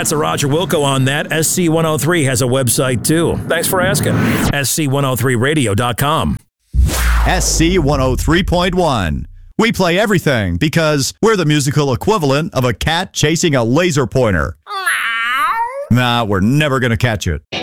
That's a Roger Wilco on that. SC103 has a website too. Thanks for asking. SC103radio.com. SC103.1. We play everything because we're the musical equivalent of a cat chasing a laser pointer. Nah, we're never going to catch it.